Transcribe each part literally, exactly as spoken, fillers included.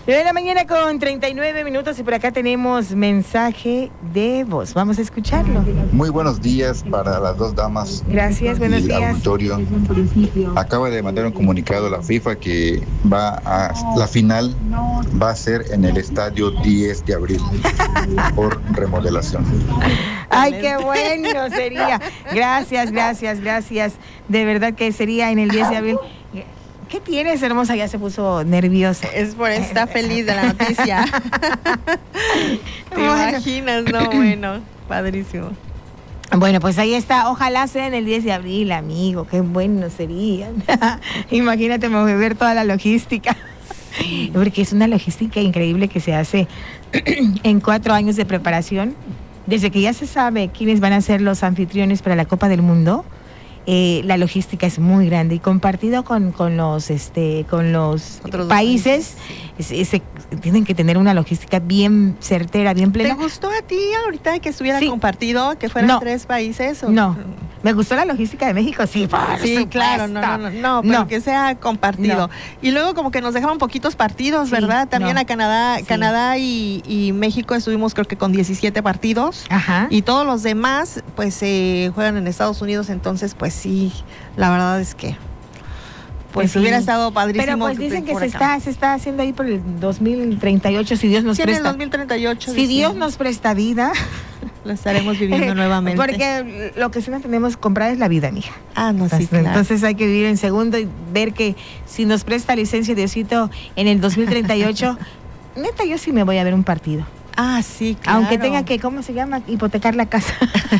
nueve de la mañana con treinta y nueve minutos y por acá tenemos mensaje de voz. Vamos a escucharlo. Muy buenos días para las dos damas. Gracias, buenos y días. Auditorio. Acaba de mandar un comunicado a la FIFA que va a la final va a ser en el estadio diez de abril por remodelación. Ay, qué bueno sería. Gracias, gracias, gracias. De verdad que sería en el diez de abril. ¿Qué tienes, hermosa? Ya se puso nerviosa. Es por estar feliz de la noticia. ¿Te bueno. imaginas? No, bueno, padrísimo. Bueno, pues ahí está. Ojalá sea en el diez de abril, amigo. Qué bueno sería. Imagínate mover toda la logística. Sí. Porque es una logística increíble que se hace en cuatro años de preparación. Desde que ya se sabe quiénes van a ser los anfitriones para la Copa del Mundo. Eh, la logística es muy grande y compartido con, con los este con los Otros países, países. Es, es, tienen que tener una logística bien certera, bien plena. ¿Te gustó a ti ahorita que estuviera sí. compartido, que fueran no. tres países? ¿O? No, me gustó la logística de México, sí, por sí, supuesto. Claro, no, no, no, no, pero no. que sea compartido. No. Y luego como que nos dejaban poquitos partidos, sí, ¿verdad? También no. a Canadá, sí. Canadá y, y México estuvimos creo que con diecisiete partidos. Ajá. Y todos los demás pues eh, juegan en Estados Unidos, entonces pues sí, la verdad es que pues sí. hubiera estado padrísimo. Pero pues dicen que se está, se está haciendo ahí por el dos mil treinta y ocho, si Dios nos sí, presta. En el dos mil treinta y ocho. Si Dios nos presta vida, lo estaremos viviendo nuevamente. Porque lo que sí nos tenemos que comprar es la vida, mija. Ah, no, entonces, sí, claro. Entonces hay que vivir en segundo y ver que si nos presta licencia Diosito en el dos mil treinta y ocho, neta, yo sí me voy a ver un partido. Ah, sí, claro. Aunque tenga que, ¿cómo se llama? Hipotecar la casa.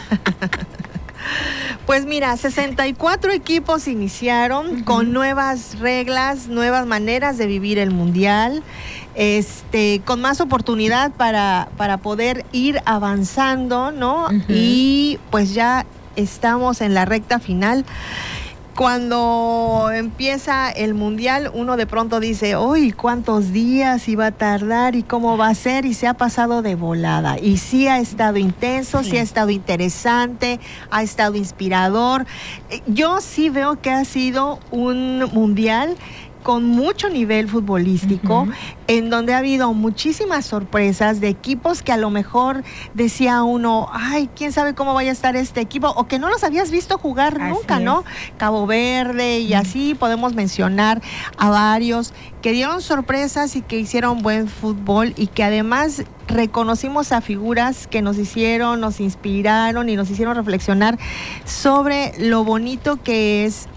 Pues mira, sesenta y cuatro equipos iniciaron uh-huh. con nuevas reglas, nuevas maneras de vivir el mundial, este, con más oportunidad para, para poder ir avanzando, ¿no? Uh-huh. Y pues ya estamos en la recta final. Cuando empieza el mundial, uno de pronto dice, uy, ¿cuántos días iba a tardar y cómo va a ser? Y se ha pasado de volada. Y sí ha estado intenso, sí, sí ha estado interesante, ha estado inspirador. Yo sí veo que ha sido un mundial con mucho nivel futbolístico, uh-huh. en donde ha habido muchísimas sorpresas de equipos que a lo mejor decía uno, ay, quién sabe cómo vaya a estar este equipo, o que no los habías visto jugar así nunca, es. ¿no? Cabo Verde y uh-huh. así podemos mencionar a varios que dieron sorpresas y que hicieron buen fútbol y que además reconocimos a figuras que nos hicieron, nos inspiraron y nos hicieron reflexionar sobre lo bonito que es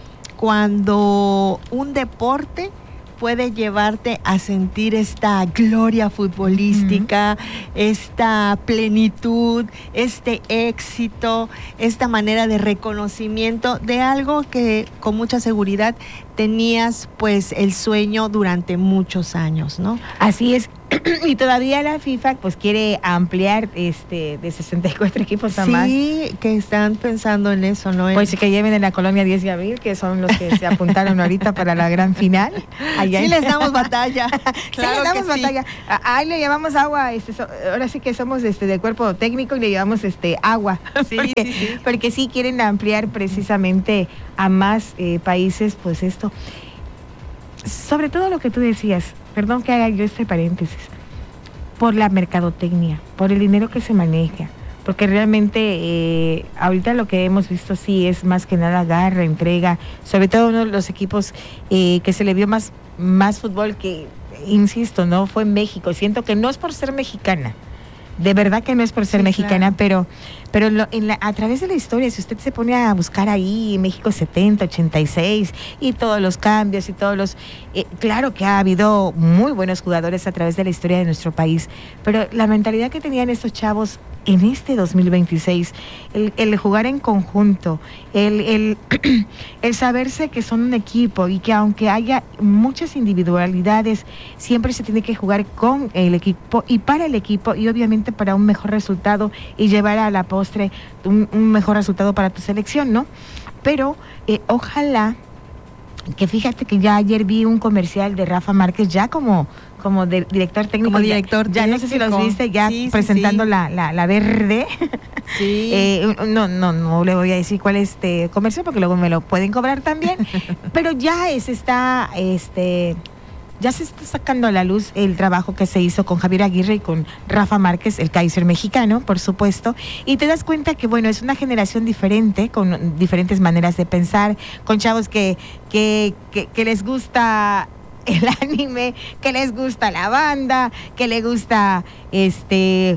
cuando un deporte puede llevarte a sentir esta gloria futbolística, uh-huh. esta plenitud, este éxito, esta manera de reconocimiento de algo que con mucha seguridad tenías pues el sueño durante muchos años, ¿no? Así es. Y todavía la FIFA pues quiere ampliar este de sesenta y cuatro equipos a sí, más. Sí, que están pensando en eso, ¿no? Pues que lleven en la colonia diez de abril, que son los que se apuntaron ahorita para la gran final. Allá sí en... les damos batalla. Claro, sí les damos batalla. Sí. Ahí le llevamos agua, este, so, ahora sí que somos este del cuerpo técnico y le llevamos este agua. Sí, porque, sí, sí. Porque sí quieren ampliar precisamente a más eh, países, pues esto. Sobre todo lo que tú decías, perdón que haga yo este paréntesis, por la mercadotecnia, por el dinero que se maneja, porque realmente eh, ahorita lo que hemos visto sí es más que nada garra, entrega, sobre todo uno de los equipos eh, que se le vio más, más fútbol que, insisto, no fue en México. Siento que no es por ser mexicana, de verdad que no es por ser sí, mexicana, claro. pero pero lo, en la, a través de la historia, si usted se pone a buscar ahí México setenta, ochenta y seis y todos los cambios y todos los... Eh, claro que ha habido muy buenos jugadores a través de la historia de nuestro país, pero la mentalidad que tenían estos chavos en este dos mil veintiséis, el, el jugar en conjunto, el, el, el saberse que son un equipo y que aunque haya muchas individualidades, siempre se tiene que jugar con el equipo y para el equipo y obviamente para un mejor resultado y llevar a la postre un, un mejor resultado para tu selección, ¿no? Pero eh, ojalá que fíjate que ya ayer vi un comercial de Rafa Márquez ya como como de, director técnico. Como director ya, ya no sé si los viste, ya sí, presentando sí, sí. La, la, la verde. Sí. eh, no, no, no le voy a decir cuál es este comercial porque luego me lo pueden cobrar también. Pero ya es está este ya se está sacando a la luz el trabajo que se hizo con Javier Aguirre y con Rafa Márquez, el Kaiser mexicano, por supuesto, y te das cuenta que, bueno, es una generación diferente, con diferentes maneras de pensar, con chavos que, que, que, que les gusta el anime, que les gusta la banda, que le gusta este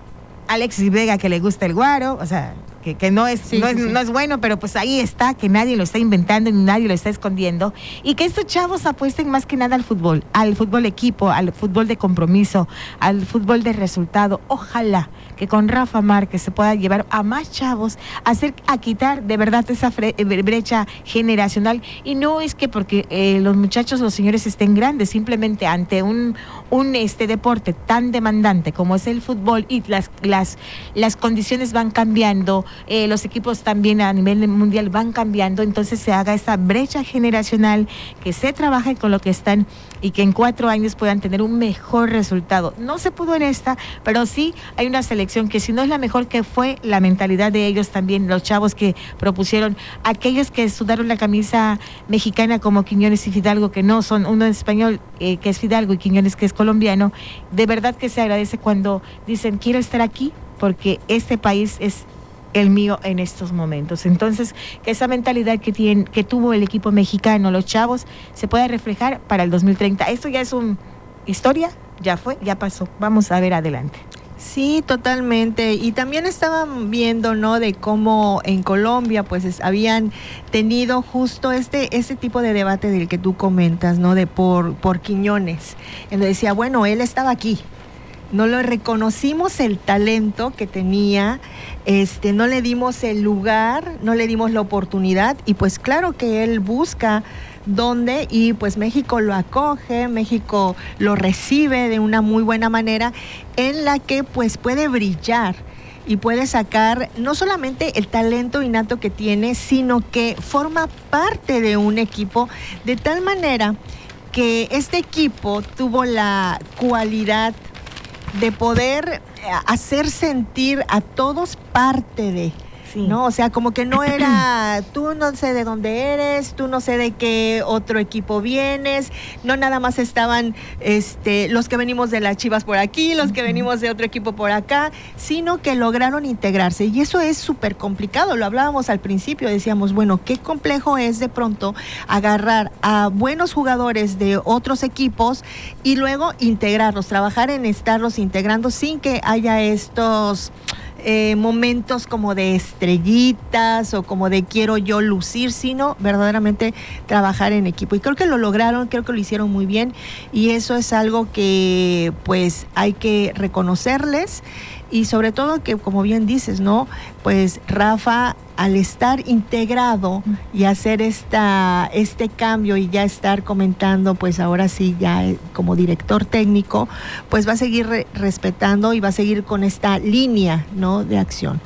Alexis Vega, que le gusta el guaro, o sea, que, que no es, sí, no, sí, es sí. no es bueno, pero pues ahí está, que nadie lo está inventando ni nadie lo está escondiendo, y que estos chavos apuesten más que nada al fútbol, al fútbol equipo, al fútbol de compromiso, al fútbol de resultado. Ojalá que con Rafa Márquez se pueda llevar a más chavos a hacer, a quitar de verdad esa fre, brecha generacional, y no es que porque eh, los muchachos, los señores estén grandes, simplemente ante un, un este deporte tan demandante como es el fútbol, y las, las, las condiciones van cambiando, Eh, los equipos también a nivel mundial van cambiando, entonces se haga esa brecha generacional, que se trabaje con lo que están y que en cuatro años puedan tener un mejor resultado. No se pudo en esta, pero sí hay una selección que si no es la mejor, que fue la mentalidad de ellos también, los chavos que propusieron, aquellos que sudaron la camisa mexicana como Quiñones y Fidalgo, que no son, uno es español eh, que es Fidalgo y Quiñones que es colombiano. De verdad que se agradece cuando dicen quiero estar aquí porque este país es el mío en estos momentos. Entonces, que esa mentalidad que tiene, que tuvo el equipo mexicano, los chavos, se pueda reflejar para el dos mil treinta. Esto ya es una historia, ya fue, ya pasó. Vamos a ver adelante. Sí, totalmente. Y también estaban viendo, ¿no?, de cómo en Colombia, pues, es, habían tenido justo este, este tipo de debate del que tú comentas, ¿no?, de por, por Quiñones. Él decía, bueno, él estaba aquí. No lo reconocimos el talento que tenía, este, no le dimos el lugar, no le dimos la oportunidad, y pues claro que él busca dónde, y pues México lo acoge, México lo recibe de una muy buena manera, en la que pues puede brillar y puede sacar no solamente el talento innato que tiene, sino que forma parte de un equipo, de tal manera que este equipo tuvo la cualidad de poder hacer sentir a todos parte de, sí. ¿no? O sea, como que no era, tú no sé de dónde eres, tú no sé de qué otro equipo vienes, no nada más estaban este, los que venimos de las Chivas por aquí, los que venimos de otro equipo por acá, sino que lograron integrarse, y eso es súper complicado. Lo hablábamos al principio, decíamos, bueno, qué complejo es de pronto agarrar a buenos jugadores de otros equipos y luego integrarlos, trabajar en estarlos integrando sin que haya estos Eh, momentos como de estrellitas o como de quiero yo lucir, sino verdaderamente trabajar en equipo. Y creo que lo lograron, creo que lo hicieron muy bien, y eso es algo que pues hay que reconocerles, y sobre todo que, como bien dices, ¿no?, pues Rafa, al estar integrado y hacer esta, este cambio y ya estar comentando, pues ahora sí, ya como director técnico, pues va a seguir re- respetando y va a seguir con esta línea, ¿no?, de acción.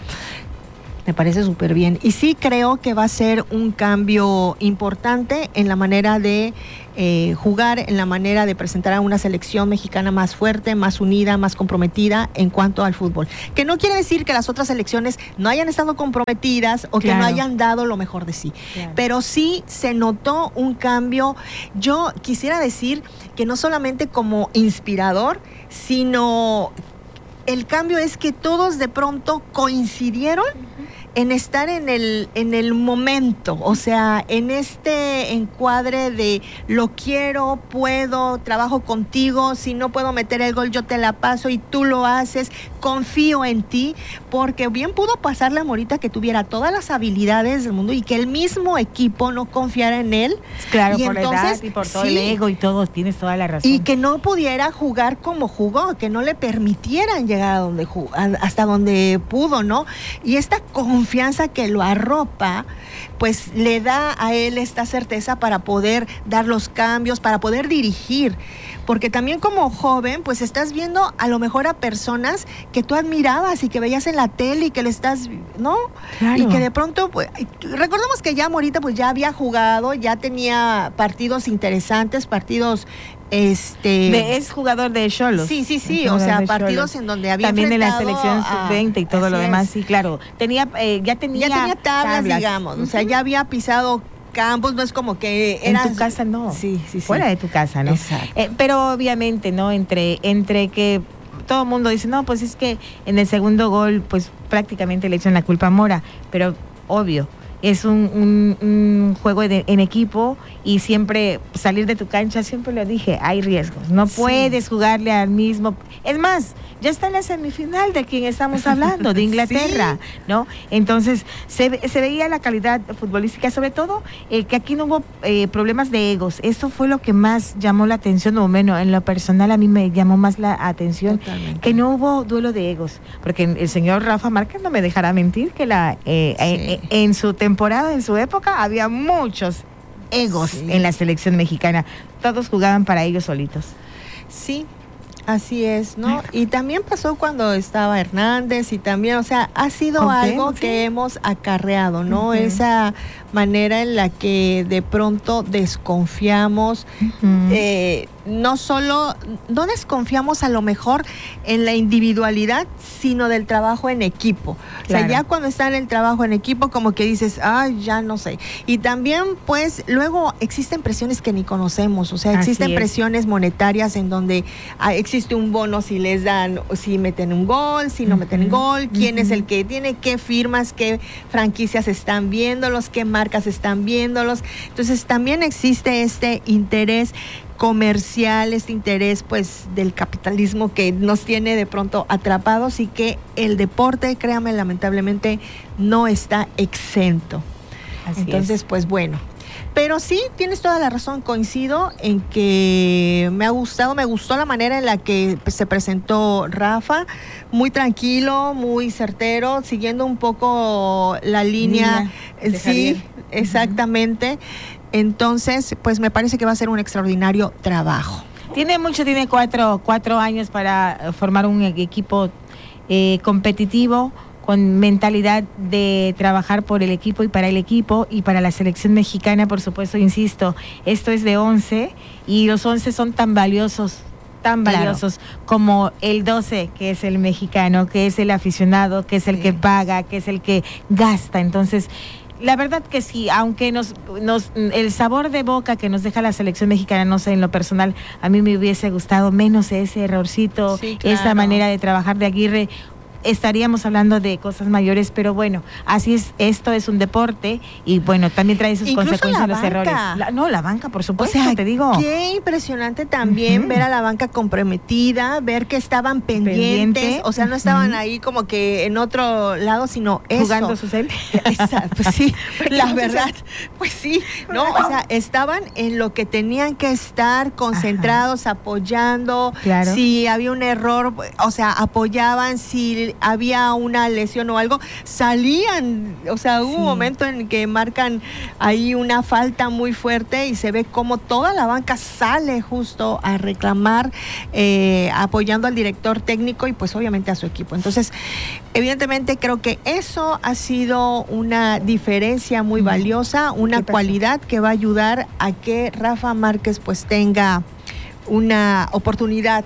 Me parece súper bien. Y sí creo que va a ser un cambio importante en la manera de eh, jugar, en la manera de presentar a una selección mexicana más fuerte, más unida, más comprometida en cuanto al fútbol. Que no quiere decir que las otras selecciones no hayan estado comprometidas o claro. que no hayan dado lo mejor de sí. Claro. Pero sí se notó un cambio. Yo quisiera decir que no solamente como inspirador, sino el cambio es que todos de pronto coincidieron en estar en el, en el momento, o sea, en este encuadre de lo quiero, puedo, trabajo contigo, si no puedo meter el gol yo te la paso y tú lo haces, confío en ti, porque bien pudo pasarle a Morita que tuviera todas las habilidades del mundo y que el mismo equipo no confiara en él. Claro, y por entonces, la edad y por todo sí, el ego y todo, tienes toda la razón. Y que no pudiera jugar como jugó, que no le permitieran llegar a donde hasta donde pudo, ¿no? Y esta confianza que lo arropa, pues le da a él esta certeza para poder dar los cambios, para poder dirigir. Porque también como joven, pues estás viendo a lo mejor a personas que tú admirabas y que veías en la tele y que le estás, ¿no? Claro. Y que de pronto, pues, recordemos que ya Morita pues ya había jugado, ya tenía partidos interesantes, partidos este de, es jugador de Xolos. Sí, sí, sí, o sea, partidos Xolos. En donde había también en la selección sub veinte y todo lo demás, es. Sí, claro. Tenía eh, ya tenía ya tenía tablas, tablas. digamos, uh-huh. O sea, ya había pisado campos, no es como que eras... En tu casa no. Sí, sí, sí. Fuera de tu casa, ¿no? Exacto. Eh, pero obviamente, ¿no? Entre, entre que todo el mundo dice, no, pues es que en el segundo gol, pues prácticamente le echan la culpa a Mora, pero obvio, es un, un, un juego de, en equipo y siempre salir de tu cancha, siempre lo dije, hay riesgos, no sí. puedes jugarle al mismo, es más, ya está en la semifinal de quien estamos hablando, de Inglaterra, sí. ¿no? Entonces, se, se veía la calidad futbolística, sobre todo eh, que aquí no hubo eh, problemas de egos, eso fue lo que más llamó la atención, o bueno, en lo personal a mí me llamó más la atención, Totalmente. que no hubo duelo de egos, porque el señor Rafa Márquez no me dejará mentir que la eh, sí. eh, en su temporada, en su época, había muchos egos sí. en la selección mexicana, todos jugaban para ellos solitos. Sí, así es, ¿no? Y también pasó cuando estaba Hernández y también, o sea, ha sido okay, algo sí. que hemos acarreado, ¿no? Uh-huh. Esa manera en la que de pronto desconfiamos, uh-huh. eh, no solo, no desconfiamos a lo mejor en la individualidad, sino del trabajo en equipo. Claro. O sea, ya cuando está en el trabajo en equipo, como que dices, ay, ya no sé. Y también, pues, luego existen presiones que ni conocemos, o sea, existen Así presiones es. monetarias en donde ah, existe un bono si les dan, si meten un gol, si no uh-huh. meten gol, quién uh-huh. es el que tiene, qué firmas, qué franquicias están viéndolos, qué marcas están viéndolos. Entonces, también existe este interés comercial, este interés pues del capitalismo que nos tiene de pronto atrapados y que el deporte, créame, lamentablemente no está exento. Así Entonces, es. pues bueno. Pero sí, tienes toda la razón, coincido en que me ha gustado, me gustó la manera en la que se presentó Rafa, muy tranquilo, muy certero, siguiendo un poco la línea, línea sí, Javier. exactamente. Uh-huh. Entonces, pues me parece que va a ser un extraordinario trabajo. Tiene mucho, tiene cuatro, cuatro años para formar un equipo eh, competitivo, con mentalidad de trabajar por el equipo y para el equipo y para la selección mexicana, por supuesto, insisto, esto es de once y los once son tan valiosos, tan valiosos claro. como el doce, que es el mexicano, que es el aficionado, que es el sí. que paga, que es el que gasta. Entonces, la verdad que sí, aunque nos, nos el sabor de boca que nos deja la selección mexicana, no sé, en lo personal, a mí me hubiese gustado menos ese errorcito, sí, claro. esa manera de trabajar de Aguirre, estaríamos hablando de cosas mayores, pero bueno, así es, esto es un deporte y bueno, también trae sus Incluso consecuencias los errores. La, no, la banca, por supuesto, o sea, te digo. Qué impresionante también uh-huh. ver a la banca comprometida, ver que estaban pendientes, Pendiente. o sea, no estaban uh-huh. ahí como que en otro lado, sino jugando eso. su cel. Pues sí, la verdad, pues sí, no, o sea, estaban en lo que tenían que estar, concentrados, Ajá. apoyando, claro. si había un error, o sea, apoyaban, si había una lesión o algo, salían, o sea, hubo sí. un momento en que marcan ahí una falta muy fuerte y se ve como toda la banca sale justo a reclamar, eh, apoyando al director técnico y pues obviamente a su equipo. Entonces, evidentemente creo que eso ha sido una diferencia muy valiosa, una cualidad que va a ayudar a que Rafa Márquez pues tenga una oportunidad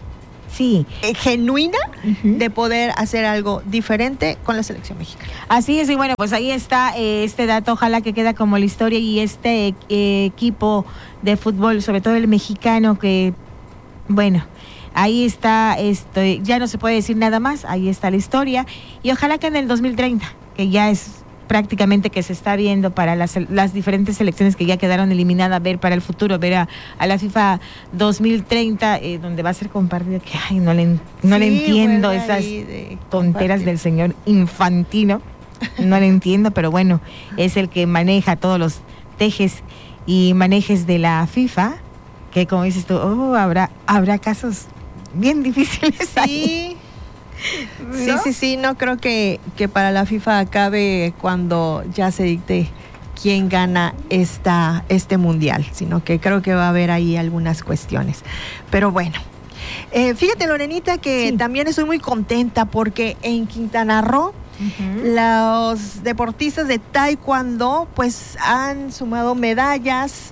Sí. Eh, genuina uh-huh. de poder hacer algo diferente con la selección mexicana. Así es, y bueno, pues ahí está eh, este dato, ojalá que queda como la historia y este eh, equipo de fútbol, sobre todo el mexicano, que bueno, ahí está, esto, ya no se puede decir nada más, ahí está la historia, y ojalá que en el dos mil treinta, que ya es prácticamente que se está viendo para las, las diferentes selecciones que ya quedaron eliminadas, ver para el futuro, ver a, a la FIFA dos mil treinta, eh, donde va a ser compartido, que ay, no le, no sí, le entiendo esas tonteras del señor Infantino, no le entiendo, pero bueno, es el que maneja todos los tejes y manejes de la FIFA, que como dices tú, oh, habrá, habrá casos bien difíciles sí. ahí. ¿No? Sí, sí, sí, no creo que, que para la FIFA acabe cuando ya se dicte quién gana esta, este mundial, sino que creo que va a haber ahí algunas cuestiones. Pero bueno, eh, fíjate, Lorenita, que sí. también estoy muy contenta porque en Quintana Roo uh-huh. los deportistas de taekwondo pues han sumado medallas.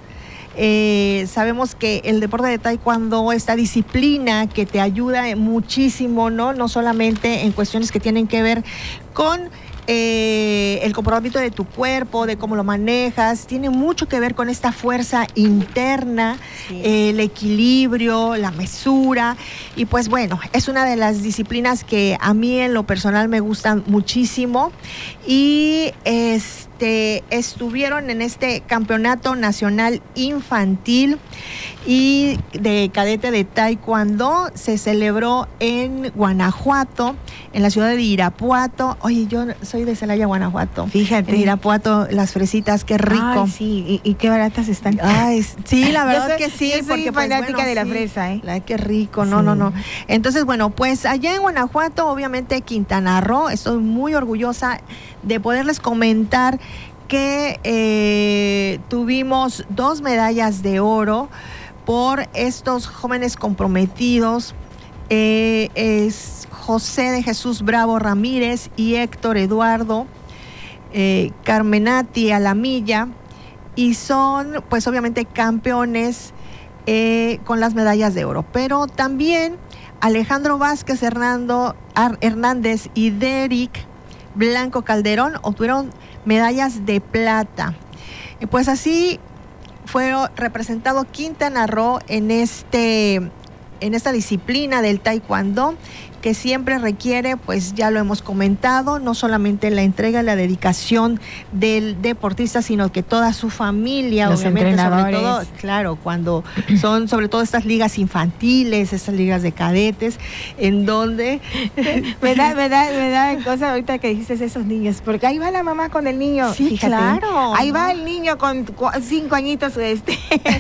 Eh, sabemos que el deporte de taekwondo, esta disciplina que te ayuda muchísimo, ¿no? No solamente en cuestiones que tienen que ver con eh, el comportamiento de tu cuerpo, de cómo lo manejas, tiene mucho que ver con esta fuerza interna, sí. eh, el equilibrio, la mesura, y pues bueno, es una de las disciplinas que a mí en lo personal me gustan muchísimo, y este, estuvieron en este campeonato nacional infantil y de cadete de taekwondo, se celebró en Guanajuato, en la ciudad de Irapuato. Oye, yo soy de Celaya, Guanajuato. Fíjate. En Irapuato, las fresitas, qué rico. Ay, sí, y, y qué baratas están. Ay, sí, la verdad soy, que sí. Yo soy porque, fanática pues, bueno, de la sí, fresa, ¿eh? Ay, qué rico, no, sí. no, no. Entonces, bueno, pues allá en Guanajuato, obviamente Quintana Roo, estoy muy orgullosa de poderles comentar que eh, tuvimos dos medallas de oro por estos jóvenes comprometidos. Eh, es José de Jesús Bravo Ramírez y Héctor Eduardo eh, Carmenati Alamilla, y son pues obviamente campeones eh, con las medallas de oro. Pero también Alejandro Vázquez Hernando, Ar, Hernández y Derek Blanco Calderón obtuvieron medallas de plata. Y pues así fue representado Quintana Roo en este en esta disciplina del taekwondo, que siempre requiere, pues ya lo hemos comentado, no solamente la entrega, la dedicación del deportista, sino que toda su familia, los obviamente, entrenadores. sobre todo, claro, cuando son sobre todo estas ligas infantiles, estas ligas de cadetes, en donde me da, me da, me da cosa ahorita que dijiste esos niños, porque ahí va la mamá con el niño. Sí, fíjate, claro. Ahí va el niño con cinco añitos, este,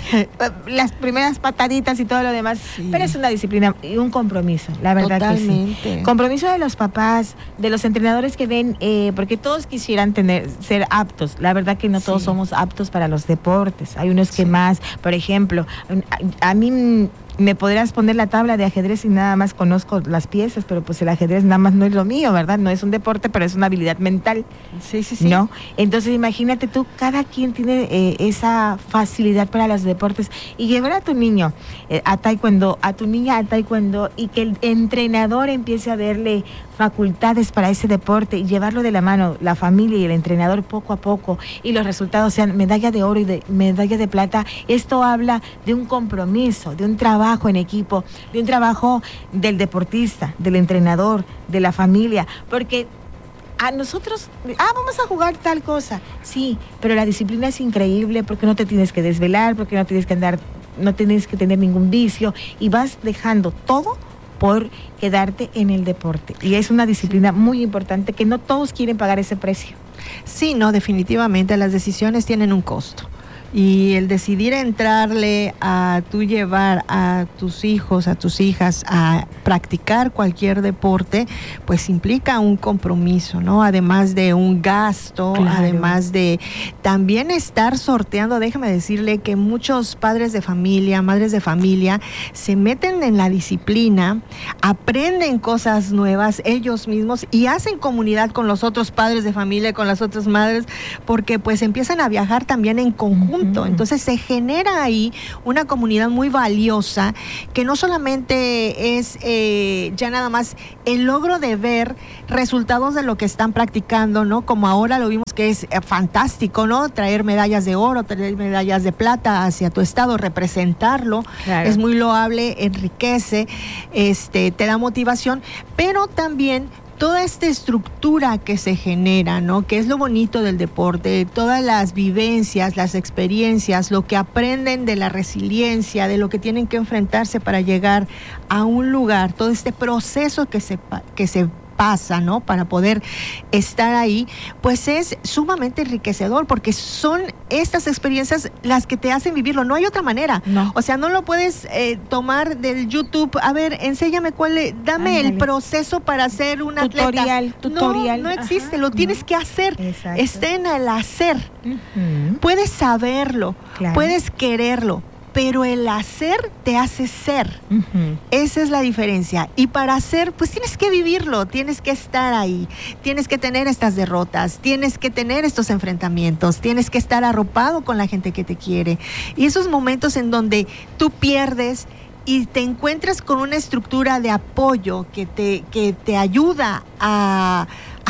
las primeras pataditas y todo lo demás, sí. Pero es una disciplina y un compromiso, la verdad. Totalmente. Que sí. Compromiso de los papás, de los entrenadores que ven, eh, porque todos quisieran tener, ser aptos. La verdad que no todos sí. somos aptos para los deportes. Hay unos que sí. más, por ejemplo, a, a mí me podrías poner la tabla de ajedrez y nada más conozco las piezas, pero pues el ajedrez nada más no es lo mío, ¿verdad? No es un deporte, pero es una habilidad mental. Sí, sí, sí. ¿No? Entonces imagínate tú, cada quien tiene eh, esa facilidad para los deportes, y llevar a tu niño eh, a taekwondo, a tu niña a taekwondo, y que el entrenador empiece a verle facultades para ese deporte y llevarlo de la mano, la familia y el entrenador poco a poco, y los resultados sean medalla de oro y de medalla de plata. Esto habla de un compromiso, de un trabajo en equipo, de un trabajo del deportista, del entrenador, de la familia, porque a nosotros, ah, vamos a jugar tal cosa, sí, pero la disciplina es increíble, porque no te tienes que desvelar, porque no tienes que andar, no tienes que tener ningún vicio, y vas dejando todo por quedarte en el deporte. Y es una disciplina muy importante que no todos quieren pagar ese precio. Sí, no, definitivamente las decisiones tienen un costo. Y el decidir entrarle a tú llevar a tus hijos, a tus hijas a practicar cualquier deporte, pues implica un compromiso, ¿no? Además de un gasto, claro. Además de también estar sorteando. Déjame decirle que muchos padres de familia, madres de familia, se meten en la disciplina, aprenden cosas nuevas ellos mismos y hacen comunidad con los otros padres de familia, con las otras madres, porque pues empiezan a viajar también en conjunto. Entonces se genera ahí una comunidad muy valiosa, que no solamente es eh, ya nada más el logro de ver resultados de lo que están practicando, ¿no? Como ahora lo vimos, que es eh, fantástico, ¿no? Traer medallas de oro, traer medallas de plata hacia tu estado, representarlo, claro. Es muy loable, enriquece, este, te da motivación, pero también toda esta estructura que se genera, ¿no? Que es lo bonito del deporte, todas las vivencias, las experiencias, lo que aprenden de la resiliencia, de lo que tienen que enfrentarse para llegar a un lugar, todo este proceso que se, que se pasa, ¿no? Para poder estar ahí, pues es sumamente enriquecedor, porque son estas experiencias las que te hacen vivirlo, no hay otra manera. No. O sea, no lo puedes eh, tomar del YouTube, a ver, enséñame cuál, es, dame Ándale. el proceso para ser un tutorial, atleta. Tutorial, No, no existe, Ajá, lo tienes no. que hacer. Exacto. Está en el hacer. Uh-huh. Puedes saberlo, claro. Puedes quererlo, pero el hacer te hace ser. Uh-huh. Esa es la diferencia. Y para hacer, pues tienes que vivirlo, tienes que estar ahí, tienes que tener estas derrotas, tienes que tener estos enfrentamientos, tienes que estar arropado con la gente que te quiere. Y esos momentos en donde tú pierdes y te encuentras con una estructura de apoyo que te, que te ayuda a, a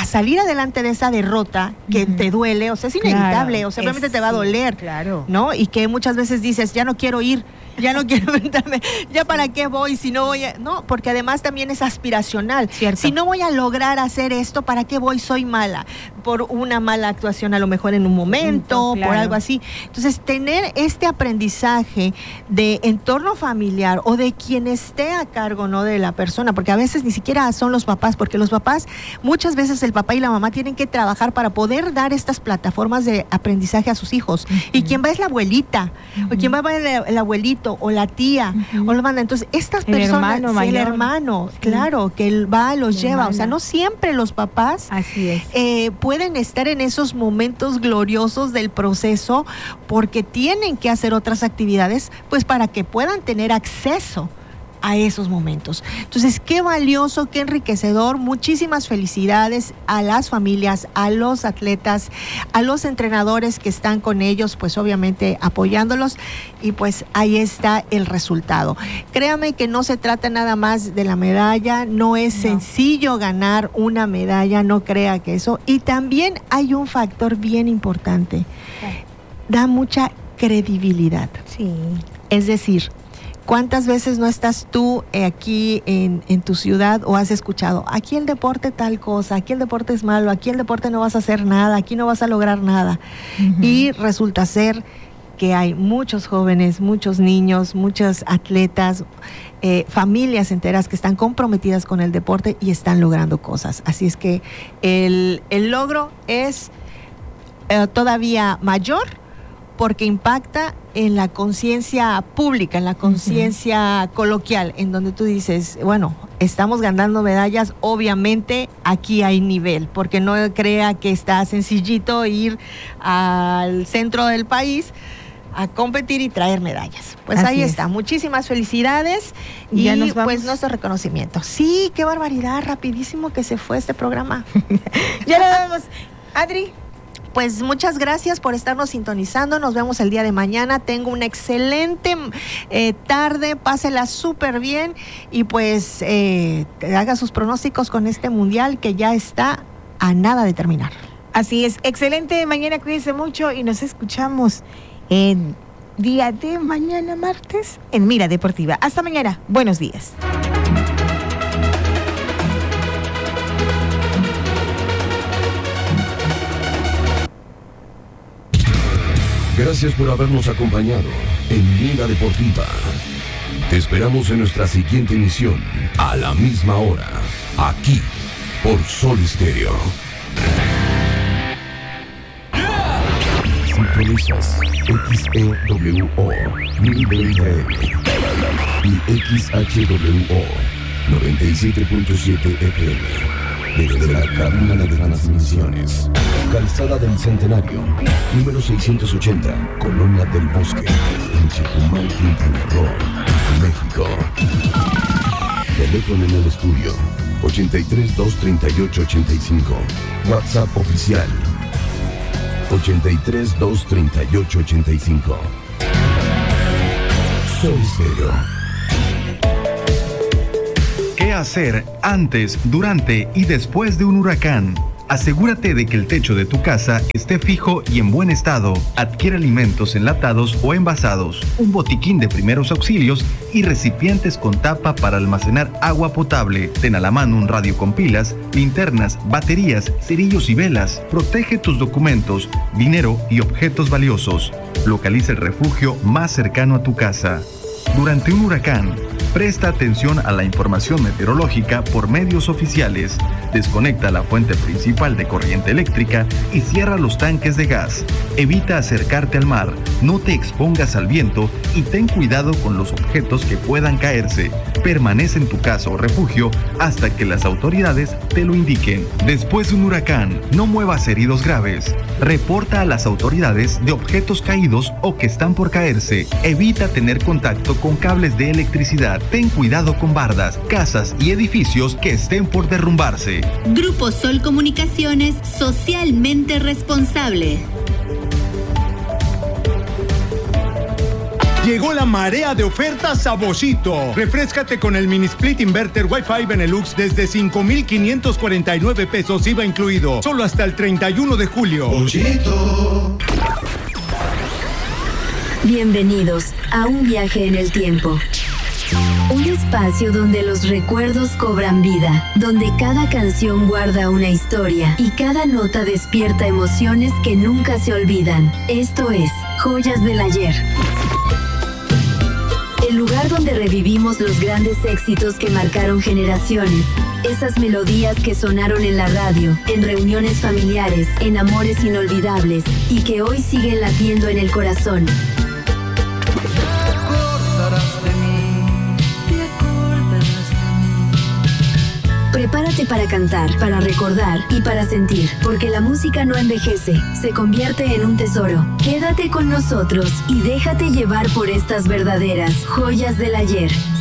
a salir adelante de esa derrota que uh-huh. te duele, o sea, es inevitable, claro, o simplemente te va a doler, claro. ¿no? Y que muchas veces dices, ya no quiero ir, ya no quiero aventarme, ya para qué voy si no voy a... No, porque además también es aspiracional. Cierto. Si no voy a lograr hacer esto, ¿para qué voy? Soy mala. Por una mala actuación a lo mejor en un momento, claro. por algo así. Entonces, tener este aprendizaje de entorno familiar o de quien esté a cargo, ¿no? De la persona, porque a veces ni siquiera son los papás, porque los papás, muchas veces el papá y la mamá tienen que trabajar para poder dar estas plataformas de aprendizaje a sus hijos. Uh-huh. Y quien va es la abuelita, uh-huh. o quien va el, el abuelito, o la tía, uh-huh. o lo manda. Entonces, estas el personas, hermano sí, el hermano, sí. claro, que él va, los lleva. Hermana. O sea, no siempre los papás Así es. Eh, pueden estar en esos momentos gloriosos del proceso porque tienen que hacer otras actividades, pues para que puedan tener acceso a esos momentos. Entonces, qué valioso, qué enriquecedor. Muchísimas felicidades a las familias, a los atletas, a los entrenadores que están con ellos, pues obviamente apoyándolos, y pues ahí está el resultado. Créame que no se trata nada más de la medalla, no es no. sencillo ganar una medalla, no crea que eso. Y también hay un factor bien importante, sí. da mucha credibilidad. Sí. Es decir, ¿cuántas veces no estás tú aquí en, en tu ciudad o has escuchado, aquí el deporte tal cosa, aquí el deporte es malo, aquí el deporte no vas a hacer nada, aquí no vas a lograr nada? Uh-huh. Y resulta ser que hay muchos jóvenes, muchos niños, muchos atletas, eh, familias enteras que están comprometidas con el deporte y están logrando cosas. Así es que el, el logro es eh, todavía mayor, porque impacta en la conciencia pública, en la conciencia uh-huh. coloquial, en donde tú dices, bueno, estamos ganando medallas, obviamente aquí hay nivel, porque no crea que está sencillito ir al centro del país a competir y traer medallas. Pues Así ahí es. está, muchísimas felicidades y ¿Ya nos vamos? Pues nuestro reconocimiento. Sí, qué barbaridad, rapidísimo que se fue este programa. Ya lo vemos. Adri. Pues muchas gracias por estarnos sintonizando. Nos vemos el día de mañana. Tengo una excelente eh, tarde. Pásela súper bien. Y pues eh, haga sus pronósticos con este mundial que ya está a nada de terminar. Así es. Excelente. Mañana cuídense mucho y nos escuchamos en día de mañana martes en Mira Deportiva. Hasta mañana. Buenos días. Gracias por habernos acompañado en Mira Deportiva. Te esperamos en nuestra siguiente emisión, a la misma hora, aquí, por Sol Estéreo. Sintonizas X E W O mil veinte M y X H W O noventa y siete punto siete F M. Desde la cabina de transmisiones, Calzada del Centenario, número seiscientos ochenta, Colonia del Bosque, en Chetumal, Quintana Roo, México. Teléfono en el estudio, ochenta y tres, dos treinta y ocho, ochenta y cinco. WhatsApp oficial, ochenta y tres, dos treinta y ocho, ochenta y cinco. Sol Estéreo. ¿Qué hacer antes, durante y después de un huracán? Asegúrate de que el techo de tu casa esté fijo y en buen estado. Adquiere alimentos enlatados o envasados, un botiquín de primeros auxilios y recipientes con tapa para almacenar agua potable. Ten a la mano un radio con pilas, linternas, baterías, cerillos y velas. Protege tus documentos, dinero y objetos valiosos. Localiza el refugio más cercano a tu casa. Durante un huracán, presta atención a la información meteorológica por medios oficiales. Desconecta la fuente principal de corriente eléctrica y cierra los tanques de gas. Evita acercarte al mar, no te expongas al viento y ten cuidado con los objetos que puedan caerse. Permanece en tu casa o refugio hasta que las autoridades te lo indiquen. Después de un huracán, no muevas heridos graves. Reporta a las autoridades de objetos caídos o que están por caerse. Evita tener contacto con cables de electricidad. Ten cuidado con bardas, casas y edificios que estén por derrumbarse. Grupo Sol Comunicaciones, socialmente responsable. Llegó la marea de ofertas a Boschito. Refréscate con el mini split inverter Wi-Fi Benelux desde cinco mil quinientos cuarenta y nueve pesos I V A incluido. Solo hasta el treinta y uno de julio. Boschito. Bienvenidos a un viaje en el tiempo. Un espacio donde los recuerdos cobran vida, donde cada canción guarda una historia y cada nota despierta emociones que nunca se olvidan. Esto es Joyas del Ayer. El lugar donde revivimos los grandes éxitos que marcaron generaciones. Esas melodías que sonaron en la radio, en reuniones familiares, en amores inolvidables y que hoy siguen latiendo en el corazón. Prepárate para cantar, para recordar y para sentir, porque la música no envejece, se convierte en un tesoro. Quédate con nosotros y déjate llevar por estas verdaderas joyas del ayer.